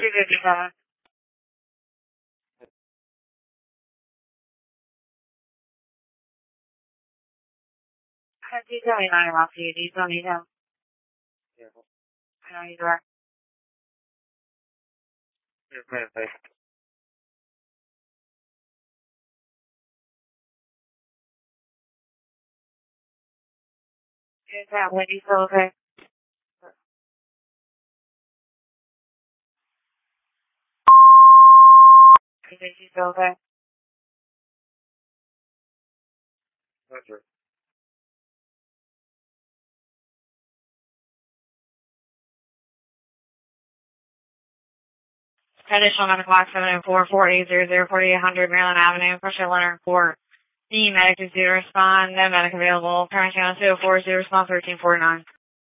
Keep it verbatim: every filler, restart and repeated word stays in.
two fifty-seven. two seventy-nine around to you. Do you still need him? Yeah. I know he's there. Yes, ma'am. Thank you. Is that Wendy still okay? Is she still okay? That's right. Additional nine o'clock, seven oh four, four eight zero zero, forty-eight hundred Maryland Avenue, Pressure Leonard Court. The medic is due to respond. No medic available. Current channel two oh four, zero response, thirteen forty-nine.